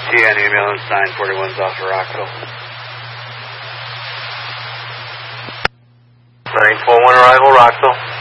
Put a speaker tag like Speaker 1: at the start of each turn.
Speaker 1: Yeah, New Ambulance 941's off of Rockville.
Speaker 2: 941 arrival, Rockville.